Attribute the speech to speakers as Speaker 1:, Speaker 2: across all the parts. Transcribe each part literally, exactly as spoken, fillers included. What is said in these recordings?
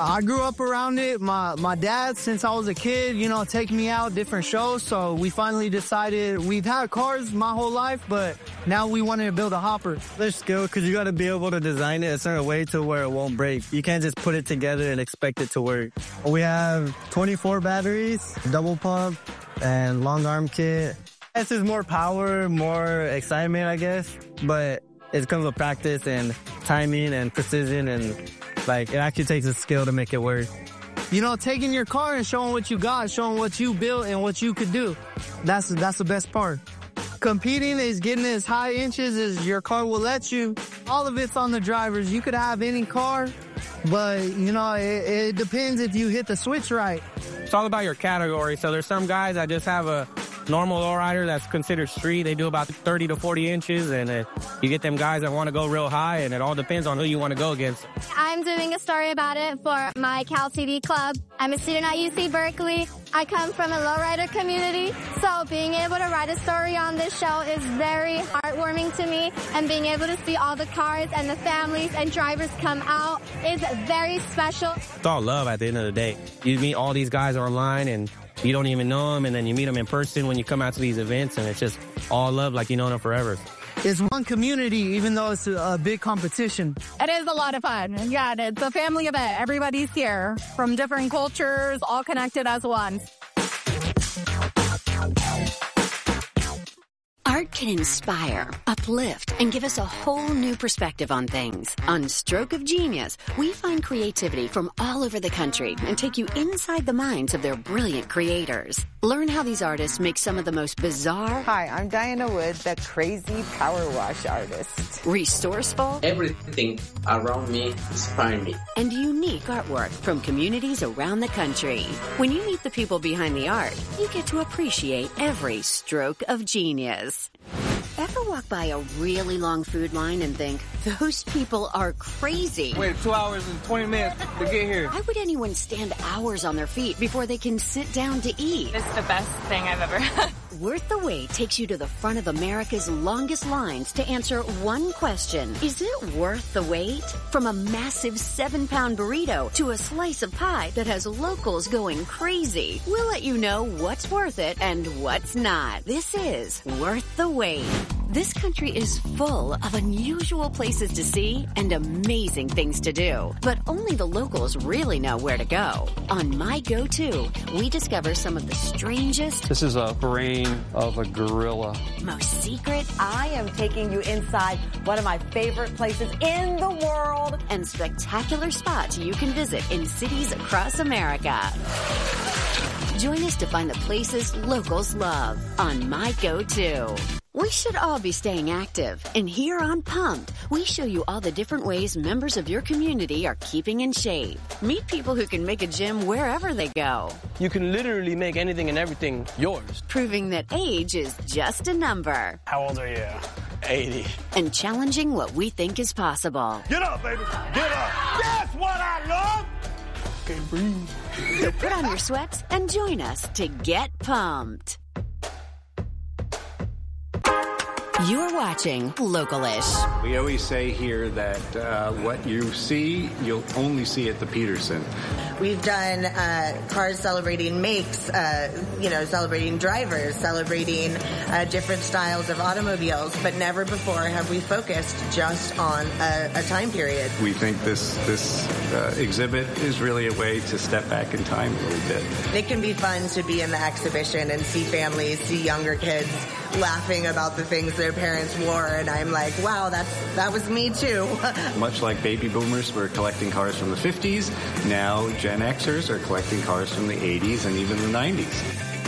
Speaker 1: I grew up around it. My my dad, since I was a kid, you know, take me out different shows. So we finally decided, we've had cars my whole life, but now we wanted to build a hopper.
Speaker 2: There's skill because you got to be able to design it a certain way to where it won't break. You can't just put it together and expect it to work. We have twenty-four batteries, double pump, and long arm kit. This is more power, more excitement, I guess, but it comes with practice and timing and precision, and like it actually takes a skill to make it work.
Speaker 1: You know, taking your car and showing what you got, showing what you built and what you could do. That's that's the best part. Competing is getting as high inches as your car will let you. All of it's on the drivers. You could have any car, but, you know, it, it depends if you hit the switch right.
Speaker 3: It's all about your category. So there's some guys that just have a normal lowrider that's considered street. They do about thirty to forty inches, and uh, you get them guys that want to go real high, and it all depends on who you want to go against.
Speaker 4: I'm doing a story about it for my Cal T V club. I'm a student at U C Berkeley. I come from a lowrider community, so being able to write a story on this show is very heartwarming to me, and being able to see all the cars and the families and drivers come out is very special.
Speaker 3: It's all love at the end of the day. You meet all these guys online, and you don't even know them, and then you meet them in person when you come out to these events, and it's just all love like you know them forever.
Speaker 1: It's one community, even though it's a, a big competition.
Speaker 5: It is a lot of fun. Yeah, it's a family event. Everybody's here from different cultures, all connected as one.
Speaker 6: Art can inspire, uplift, and give us a whole new perspective on things. On Stroke of Genius, we find creativity from all over the country and take you inside the minds of their brilliant creators. Learn how these artists make some of the most bizarre...
Speaker 7: Hi, I'm Diana Wood, the crazy power wash artist.
Speaker 6: Resourceful...
Speaker 8: Everything around me inspires me.
Speaker 6: And unique artwork from communities around the country. When you meet the people behind the art, you get to appreciate every stroke of genius. Ever walk by a really long food line and think, those people are crazy?
Speaker 9: Wait two hours and twenty minutes to get here.
Speaker 6: Why would anyone stand hours on their feet before they can sit down to eat?
Speaker 10: It's the best thing I've ever had.
Speaker 6: Worth the Wait takes you to the front of America's longest lines to answer one question. Is it worth the wait? From a massive seven-pound burrito to a slice of pie that has locals going crazy, we'll let you know what's worth it and what's not. This is Worth the Wait. This country is full of unusual places to see and amazing things to do, but only the locals really know where to go. On My Go-To, we discover some of the strangest...
Speaker 11: This is a brain of a gorilla.
Speaker 6: ...most secret...
Speaker 7: I am taking you inside one of my favorite places in the world...
Speaker 6: ...and spectacular spots you can visit in cities across America. Join us to find the places locals love on My Go-To. We should all be staying active, and here on Pumped, we show you all the different ways members of your community are keeping in shape. Meet people who can make a gym wherever they go.
Speaker 9: You can literally make anything and everything yours.
Speaker 6: Proving that age is just a number.
Speaker 9: How old are you? eighty.
Speaker 6: And challenging what we think is possible.
Speaker 12: Get up, baby! Get up! That's what I love!
Speaker 9: Okay, breathe.
Speaker 6: So put on your sweats and join us to get pumped. You're watching Localish.
Speaker 13: We always say here that uh, what you see, you'll only see at the Petersen.
Speaker 7: We've done uh, cars celebrating makes, uh, you know, celebrating drivers, celebrating uh, different styles of automobiles, but never before have we focused just on a, a time period.
Speaker 13: We think this this uh, exhibit is really a way to step back in time a little bit.
Speaker 7: It can be fun to be in the exhibition and see families, see younger kids laughing about the things their parents wore, and I'm like, wow, that's that was me too.
Speaker 13: Much like baby boomers were collecting cars from the fifties, now Gen Xers are collecting cars from the eighties and even the nineties.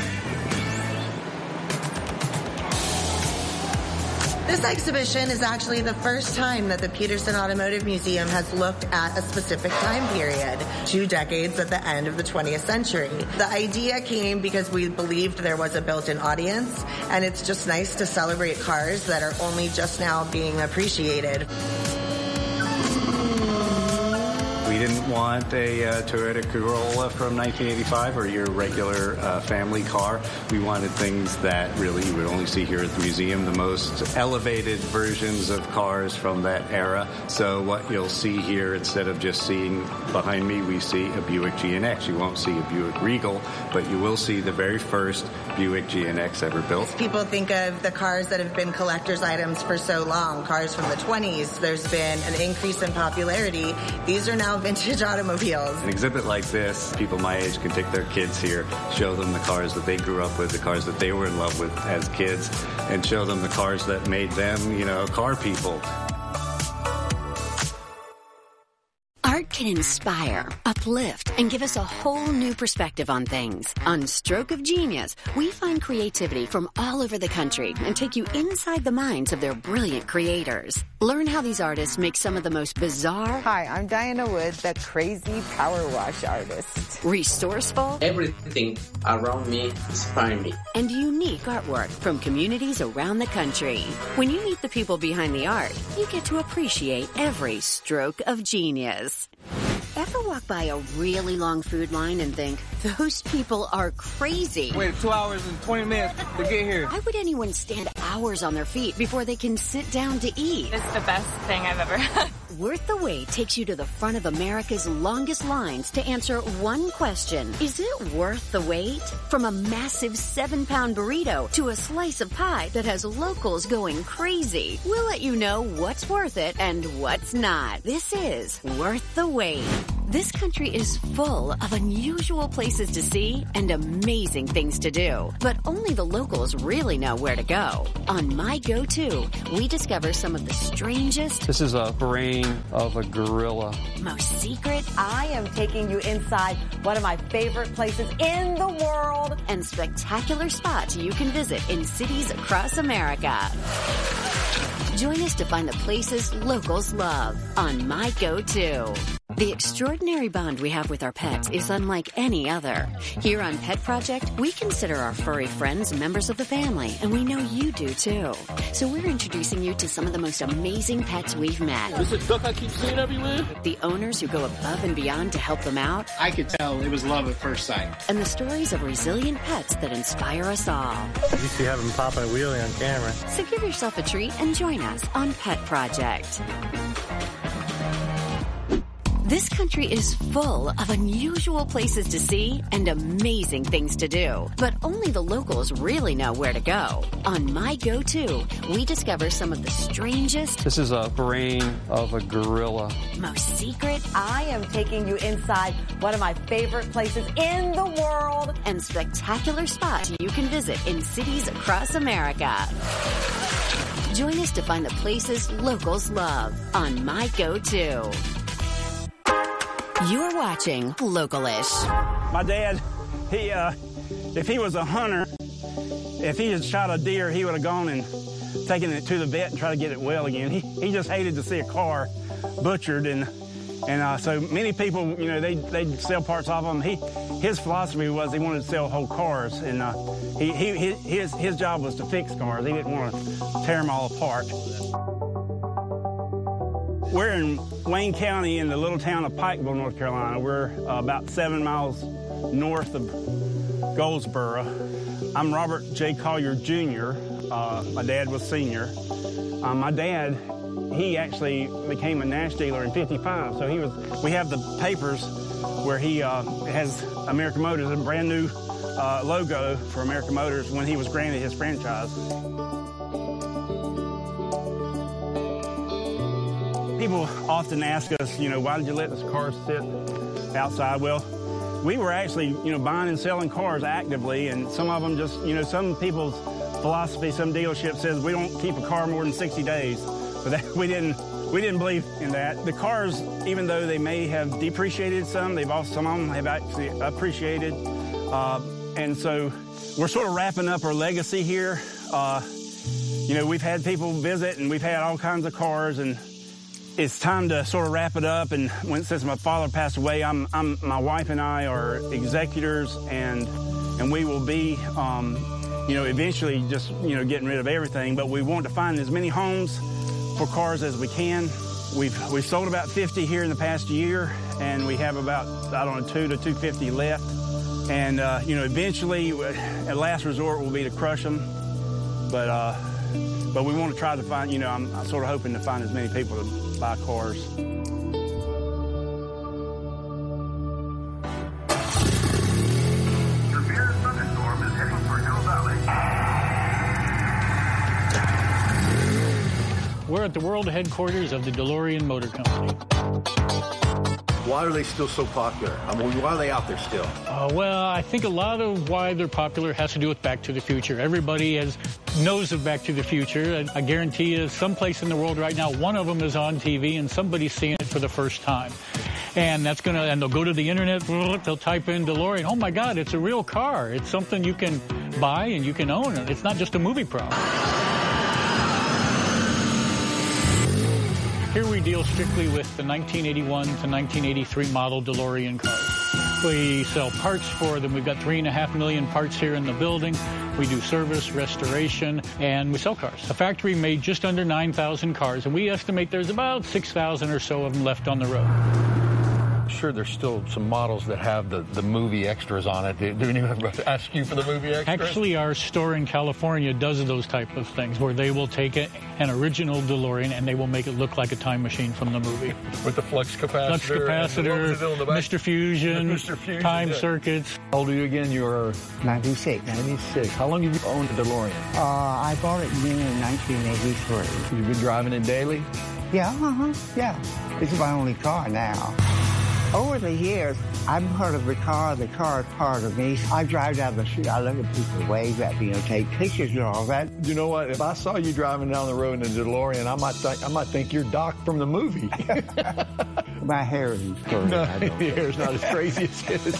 Speaker 7: This exhibition is actually the first time that the Petersen Automotive Museum has looked at a specific time period, two decades at the end of the twentieth century. The idea came because we believed there was a built-in audience, and it's just nice to celebrate cars that are only just now being appreciated.
Speaker 13: We didn't want a uh, Toyota Corolla from nineteen eighty-five or your regular uh, family car, we wanted things that really you would only see here at the museum, the most elevated versions of cars from that era. So what you'll see here, instead of just seeing behind me, we see a Buick G N X. You won't see a Buick Regal, but you will see the very first Buick G N X ever built.
Speaker 7: People think of the cars that have been collector's items for so long, cars from the twenties. There's been an increase in popularity. These are now vintage automobiles.
Speaker 13: An exhibit like this, people my age can take their kids here, show them the cars that they grew up with, the cars that they were in love with as kids, and show them the cars that made them, you know, car people.
Speaker 6: Art can inspire, uplift, and give us a whole new perspective on things. On Stroke of Genius, we find creativity from all over the country and take you inside the minds of their brilliant creators. Learn how these artists make some of the most bizarre...
Speaker 14: Hi, I'm Diana Wood, the crazy power wash artist.
Speaker 6: Resourceful...
Speaker 8: Everything around me inspires me.
Speaker 6: And unique artwork from communities around the country. When you meet the people behind the art, you get to appreciate every stroke of genius. Ever walk by a really long food line and think, those people are crazy?
Speaker 9: Wait two hours and twenty minutes to get here.
Speaker 6: Why would anyone stand hours on their feet before they can sit down to eat?
Speaker 10: It's the best thing I've ever had.
Speaker 6: Worth the Wait takes you to the front of America's longest lines to answer one question. Is it worth the wait? From a massive seven-pound burrito to a slice of pie that has locals going crazy, we'll let you know what's worth it and what's not. This is Worth the Wait. This country is full of unusual places to see and amazing things to do, but only the locals really know where to go. On My Go-To, we discover some of the strangest...
Speaker 11: This is a brain of a gorilla.
Speaker 6: Most secret...
Speaker 14: I am taking you inside one of my favorite places in the world.
Speaker 6: And spectacular spots you can visit in cities across America. Join us to find the places locals love on My Go-To. The extraordinary bond we have with our pets is unlike any other. Here on Pet Project, we consider our furry friends members of the family, and we know you do too. So we're introducing you to some of the most amazing pets we've met.
Speaker 9: This is a duck I keep seeing everywhere?
Speaker 6: The owners who go above and beyond to help them out.
Speaker 15: I could tell it was love at first sight.
Speaker 6: And the stories of resilient pets that inspire us all.
Speaker 2: You used to have them popping a wheelie on camera.
Speaker 6: So give yourself a treat and join us on Pet Project. This country is full of unusual places to see and amazing things to do, but only the locals really know where to go. On My Go-To, we discover some of the strangest...
Speaker 11: This is a brain of a gorilla.
Speaker 6: Most secret...
Speaker 14: I am taking you inside one of my favorite places in the world.
Speaker 6: And spectacular spots you can visit in cities across America. Join us to find the places locals love on My Go-To. You're watching Localish.
Speaker 16: My dad, he, uh, if he was a hunter, if he had shot a deer, he would have gone and taken it to the vet and tried to get it well again. He, he just hated to see a car butchered, and and uh, so many people, you know, they they'd sell parts of them. He, his philosophy was he wanted to sell whole cars, and uh, he, he his his job was to fix cars. He didn't want to tear them all apart. We're in Wayne County in the little town of Pikeville, North Carolina. We're uh, about seven miles north of Goldsboro. I'm Robert J. Collier, Junior Uh, my dad was senior. Uh, my dad, he actually became a Nash dealer in fifty-five. So he was. We have the papers where he uh, has American Motors, a brand new uh, logo for American Motors when he was granted his franchise. People often ask us, you know, why did you let this car sit outside? Well, we were actually, you know, buying and selling cars actively, and some of them just, you know, some people's philosophy, some dealership says we don't keep a car more than sixty days, but that, we didn't, we didn't believe in that. The cars, even though they may have depreciated some, they've also, some of them have actually appreciated, uh, and so we're sort of wrapping up our legacy here. Uh, you know, we've had people visit, and we've had all kinds of cars, and it's time to sort of wrap it up. And when, since my father passed away, I'm, I'm, my wife and I are executors, and and we will be, um, you know, eventually just, you know, getting rid of everything. But we want to find as many homes for cars as we can. We've we've sold about fifty here in the past year, and we have about, I don't know, two to two fifty left. And uh, you know, eventually, at last resort, will be to crush them. But uh, but we want to try to find. You know, I'm, I'm sort of hoping to find as many people to buy cars.
Speaker 12: Severe thunderstorm is heading for Hill Valley.
Speaker 17: We're at the world headquarters of the DeLorean Motor Company.
Speaker 18: Why are they still so popular? I mean, why are they out there still?
Speaker 17: Uh, well, I think a lot of why they're popular has to do with Back to the Future. Everybody has knows of Back to the Future. I, I guarantee you, someplace in the world right now, one of them is on T V and somebody's seeing it for the first time. And that's gonna, and they'll go to the internet, they'll type in DeLorean. Oh my God, it's a real car. It's something you can buy and you can own. It's not just a movie prop. Here we deal strictly with the nineteen eighty-one to nineteen eighty-three model DeLorean cars. We sell parts for them. We've got three and a half million parts here in the building. We do service, restoration, and we sell cars. The factory made just under nine thousand cars, and we estimate there's about six thousand or so of them left on the road.
Speaker 18: I'm sure there's still some models that have the, the movie extras on it. Do, do anyone ask you for the movie extras?
Speaker 17: Actually, our store in California does those type of things where they will take a, an original DeLorean and they will make it look like a time machine from the movie.
Speaker 18: With the flux capacitor?
Speaker 17: Flux capacitor, Mister Fusion, Mister Fusion, time yeah. circuits.
Speaker 18: How old are you again? You're
Speaker 19: ninety-six.
Speaker 18: ninety-six. How long have you owned a DeLorean?
Speaker 19: Uh, I bought it new in nineteen eighty-three.
Speaker 18: You've been driving it daily?
Speaker 19: Yeah, uh-huh, yeah. It's my only car now. Over the years, I've heard of the car. The car is part of me. I drive down the street. I look at people wave at me, you know, take pictures and all that.
Speaker 18: You know what? If I saw you driving down the road in a DeLorean, I might think I might think you're Doc from the movie.
Speaker 19: My hair is crazy.
Speaker 18: No, your hair's not as crazy as his.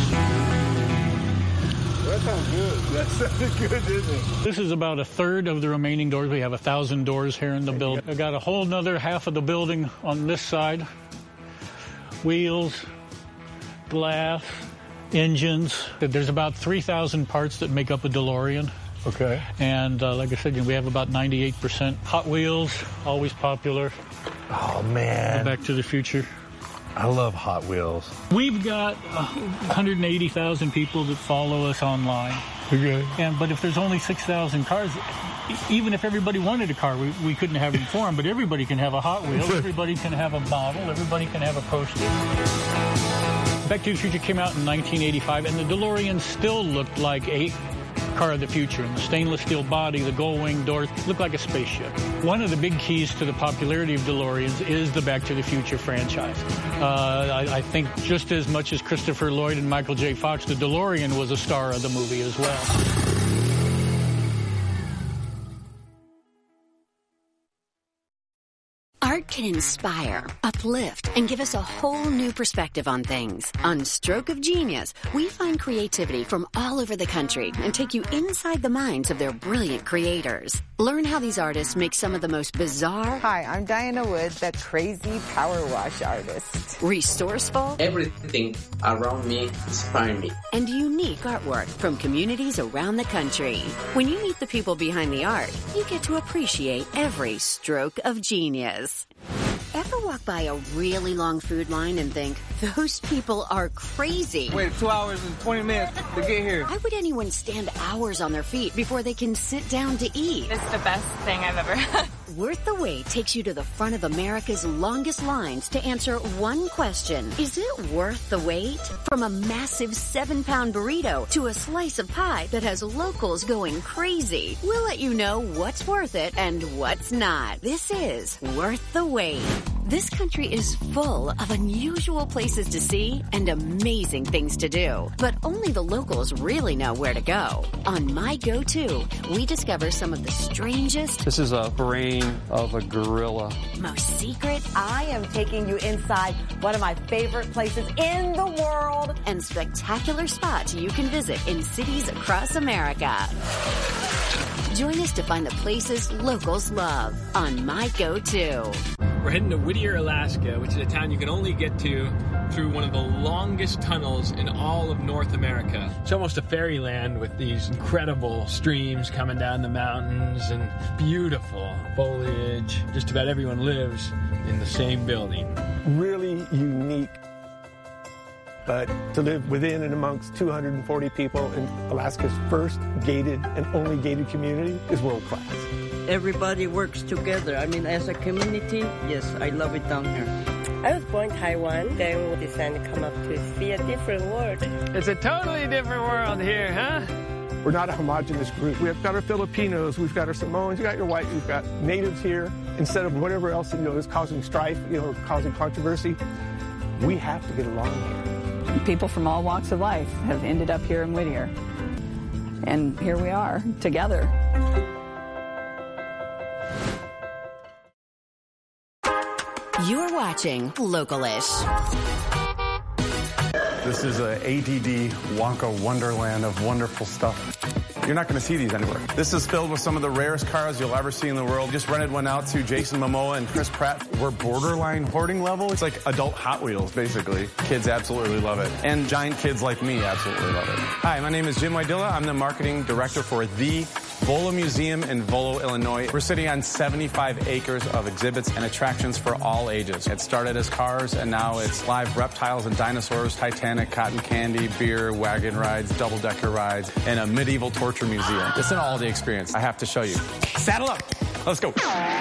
Speaker 18: That sounds good. That sounded good, didn't it?
Speaker 17: This is about a third of the remaining doors. We have a thousand doors here in the building. I've got a whole nother half of the building on this side. Wheels, glass, engines. There's about three thousand parts that make up a DeLorean.
Speaker 18: Okay.
Speaker 17: And uh, like I said, you know, we have about ninety-eight percent. Hot Wheels, always popular.
Speaker 18: Oh, man.
Speaker 17: Back to the Future.
Speaker 18: I love Hot Wheels.
Speaker 17: We've got uh, one hundred eighty thousand people that follow us online.
Speaker 18: Okay.
Speaker 17: And, but if there's only six thousand cars, even if everybody wanted a car, we, we couldn't have them for them, but everybody can have a Hot Wheel, everybody can have a model, everybody can have a poster. Back to the Future came out in nineteen eighty-five, and the DeLorean still looked like a car of the future. And the stainless steel body, the gull-wing doors, looked like a spaceship. One of the big keys to the popularity of DeLoreans is the Back to the Future franchise. Uh, I, I think just as much as Christopher Lloyd and Michael J. Fox, the DeLorean was a star of the movie as well.
Speaker 6: Art can inspire, uplift, and give us a whole new perspective on things. On Stroke of Genius, we find creativity from all over the country and take you inside the minds of their brilliant creators. Learn how these artists make some of the most bizarre...
Speaker 20: Hi, I'm Diana Wood, the crazy power wash artist.
Speaker 6: Resourceful...
Speaker 8: Everything around me inspires me.
Speaker 6: And unique artwork from communities around the country. When you meet the people behind the art, you get to appreciate every stroke of genius. Ever walk by a really long food line and think, those people are crazy?
Speaker 9: Wait two hours and twenty minutes to get here.
Speaker 6: Why would anyone stand hours on their feet before they can sit down to eat?
Speaker 10: It's the best thing I've ever had.
Speaker 6: Worth the Wait takes you to the front of America's longest lines to answer one question. Is it worth the wait? From a massive seven-pound burrito to a slice of pie that has locals going crazy. We'll let you know what's worth it and what's not. This is Worth the Wait. This country is full of unusual places to see and amazing things to do. But only the locals really know where to go. On My Go-To, we discover some of the strangest...
Speaker 11: This is a brain of a gorilla.
Speaker 6: Most secret...
Speaker 14: I am taking you inside one of my favorite places in the world.
Speaker 6: And spectacular spots you can visit in cities across America. Join us to find the places locals love on My Go-To.
Speaker 21: We're heading to Whittier, Alaska, which is a town you can only get to through one of the longest tunnels in all of North America. It's almost a fairyland with these incredible streams coming down the mountains and beautiful foliage. Just about everyone lives in the same building.
Speaker 4: Really unique. But to live within and amongst two hundred forty people in Alaska's first gated and only gated community is world class.
Speaker 22: Everybody works together. I mean, as a community, yes, I love it down here.
Speaker 23: I was born in Taiwan, then we decided to come up to see a different world.
Speaker 21: It's a totally different world here, huh?
Speaker 4: We're not a homogenous group. We've got our Filipinos, we've got our Samoans, you've got your white, we've got natives here. Instead of whatever else, you know, is causing strife, you know, causing controversy, we have to get along here.
Speaker 24: People from all walks of life have ended up here in Whittier. And here we are, together.
Speaker 6: You're watching Localish.
Speaker 25: This is a A D D Wonka wonderland of wonderful stuff. You're not going to see these anywhere. This is filled with some of the rarest cars you'll ever see in the world. Just rented one out to Jason Momoa and Chris Pratt. We're borderline hoarding level. It's like adult Hot Wheels, basically. Kids absolutely love it. And giant kids like me absolutely love it. Hi, my name is Jim Wydilla. I'm the marketing director for the Volo Museum in Volo, Illinois. We're sitting on seventy-five acres of exhibits and attractions for all ages. It started as cars, and now it's live reptiles and dinosaurs, Titanic, cotton candy, beer, wagon rides, double-decker rides, and a medieval torture museum. It's an all-day experience. I have to show you. Saddle up. Let's go.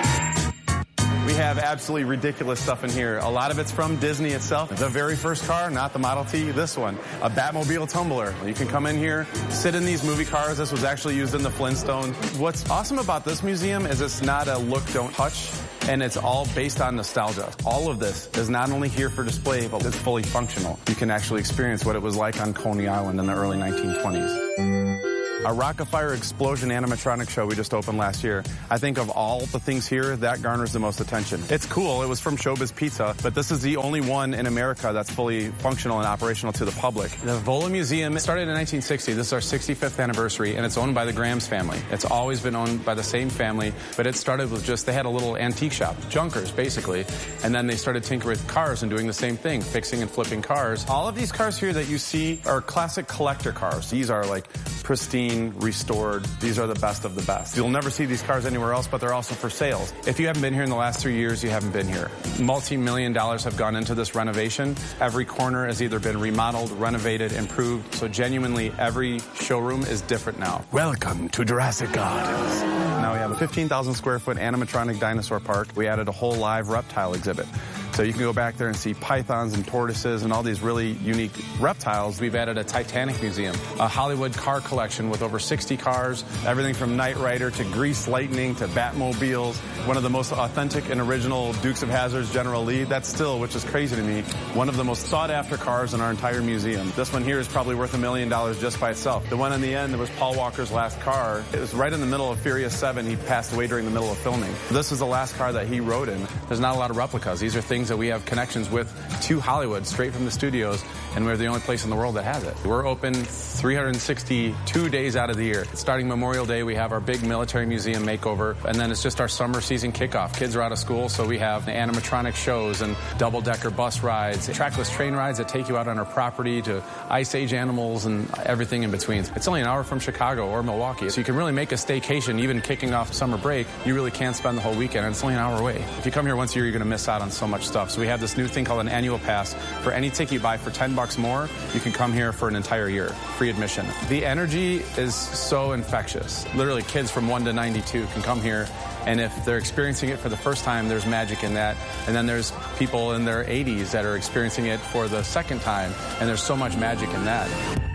Speaker 25: We have absolutely ridiculous stuff in here. A lot of it's from Disney itself. The very first car, not the Model T, this one, a Batmobile tumbler. You can come in here, sit in these movie cars. This was actually used in the Flintstones. What's awesome about this museum is it's not a look, don't touch, and it's all based on nostalgia. All of this is not only here for display, but it's fully functional. You can actually experience what it was like on Coney Island in the early nineteen twenties. Our Rock-afire Explosion animatronic show we just opened last year. I think of all the things here, that garners the most attention. It's cool. It was from Showbiz Pizza, but this is the only one in America that's fully functional and operational to the public. The Volo Museum started in nineteen sixty. This is our sixty-fifth anniversary, and it's owned by the Grams family. It's always been owned by the same family, but it started with just, they had a little antique shop, junkers, basically, and then they started tinkering with cars and doing the same thing, fixing and flipping cars. All of these cars here that you see are classic collector cars. These are like pristine, restored. These are the best of the best. You'll never see these cars anywhere else, but they're also for sales. If you haven't been here in the last three years, you haven't been here. Multi-million dollars have gone into this renovation. Every corner has either been remodeled, renovated, improved. So genuinely, every showroom is different now. Welcome to Jurassic Gardens. Now we have a fifteen thousand square foot animatronic dinosaur park. We added a whole live reptile exhibit. So you can go back there and see pythons and tortoises and all these really unique reptiles. We've added a Titanic museum, a Hollywood car collection with over sixty cars, everything from Knight Rider to Grease Lightning to Batmobiles, one of the most authentic and original Dukes of Hazzard's General Lee. That's still, which is crazy to me, one of the most sought-after cars in our entire museum. This one here is probably worth a million dollars just by itself. The one in the end that was Paul Walker's last car. It was right in the middle of Furious seven. He passed away during the middle of filming. This is the last car that he rode in. There's not a lot of replicas. These are things that we have connections with to Hollywood, straight from the studios, and we're the only place in the world that has it. We're open three hundred sixty-two days out of the year. Starting Memorial Day, we have our big military museum makeover, and then it's just our summer season kickoff. Kids are out of school, so we have animatronic shows and double-decker bus rides, trackless train rides that take you out on our property to Ice Age animals and everything in between. It's only an hour from Chicago or Milwaukee, so you can really make a staycation, even kicking off summer break. You really can spend the whole weekend, and it's only an hour away. If you come here once a year, you're going to miss out on so much stuff. So we have this new thing called an annual pass. For any ticket you buy for ten bucks more, you can come here for an entire year, free admission. The energy is so infectious. Literally, kids from one to ninety-two can come here, and if they're experiencing it for the first time, there's magic in that. And then there's people in their eighties that are experiencing it for the second time, and there's so much magic in that.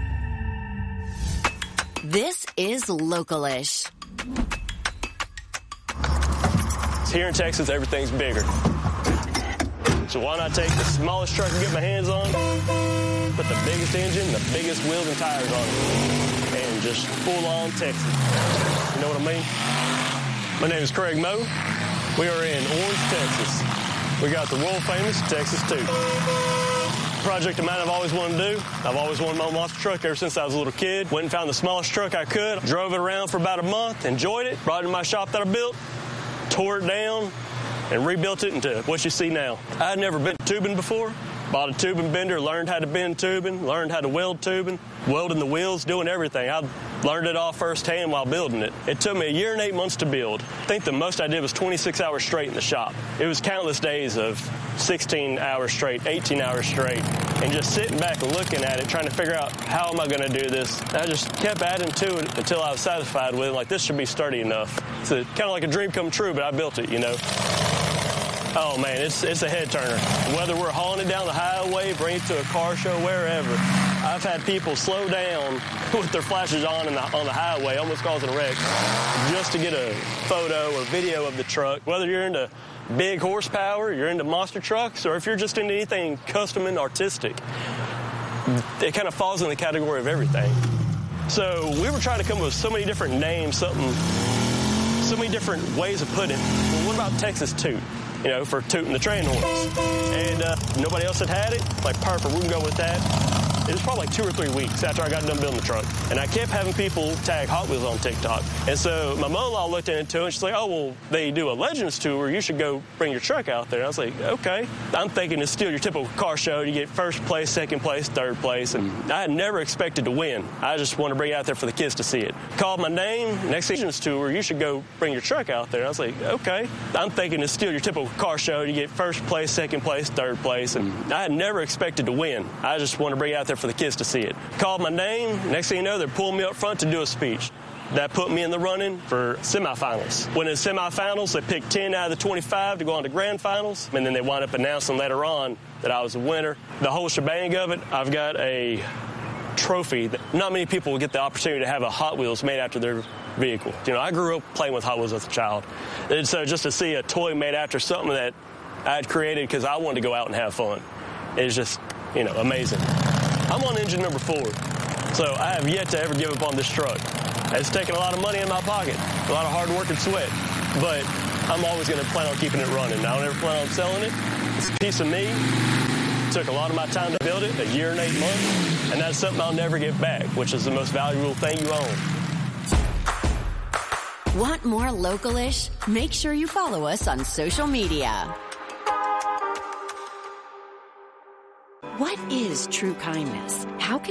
Speaker 6: This is Localish.
Speaker 26: Here in Texas, everything's bigger. So why not take the smallest truck I can get my hands on, put the biggest engine, the biggest wheels and tires on it, and just full on Texas. You know what I mean? My name is Craig Moe. We are in Orange, Texas. We got the world famous Texas Two. Project of mine I've always wanted to do. I've always wanted my own monster truck ever since I was a little kid. Went and found the smallest truck I could, drove it around for about a month, enjoyed it, brought it to my shop that I built, tore it down, and rebuilt it into what you see now. I had never been tubing before. Bought a tubing bender, learned how to bend tubing, learned how to weld tubing, welding the wheels, doing everything. I learned it all firsthand while building it. It took me a year and eight months to build. I think the most I did was twenty-six hours straight in the shop. It was countless days of sixteen hours straight, eighteen hours straight, and just sitting back and looking at it, trying to figure out how am I going to do this. And I just kept adding to it until I was satisfied with it, like this should be sturdy enough. It's kind of like a dream come true, but I built it, you know. Oh, man, it's it's a head turner. Whether we're hauling it down the highway, bring it to a car show, wherever. I've had people slow down with their flashes on in the, on the highway, almost causing a wreck, just to get a photo or video of the truck. Whether you're into big horsepower, you're into monster trucks, or if you're just into anything custom and artistic, it kind of falls in the category of everything. So we were trying to come up with so many different names, something, so many different ways of putting it. Well, what about Texas Toot? You know, for tooting the train horns. And uh, nobody else had had it. Like, perfect, we can go with that. It was probably like two or three weeks after I got done building the truck. And I kept having people tag Hot Wheels on TikTok. And so my mother-in-law looked into it, and she's like, oh, well, they do a Legends tour. You should go bring your truck out there. And I was like, okay. I'm thinking it's still your typical car show. You get first place, second place, third place. And I had never expected to win. I just wanted to bring it out there for the kids to see it. Called my name, next Legends tour. You should go bring your truck out there. And I was like, okay. I'm thinking it's still your typical car show. You get first place, second place, third place. And I had never expected to win. I just wanted to bring it out there for the kids to see it. Called my name. Next thing you know, they're pulling me up front to do a speech. That put me in the running for semifinals. When in semifinals, they picked ten out of the twenty-five to go on to grand finals, and then they wound up announcing later on that I was a winner. The whole shebang of it, I've got a trophy that not many people will get the opportunity to have a Hot Wheels made after their vehicle. You know, I grew up playing with Hot Wheels as a child, and so just to see a toy made after something that I had created because I wanted to go out and have fun is just, you know, amazing. I'm on engine number four, so I have yet to ever give up on this truck. It's taken a lot of money in my pocket, a lot of hard work and sweat, but I'm always going to plan on keeping it running. I don't ever plan on selling it. It's a piece of me. It took a lot of my time to build it, a year and eight months, and that's something I'll never get back, which is the most valuable thing you own.
Speaker 6: Want more Local-ish? Make sure you follow us on social media. What is true kindness? How can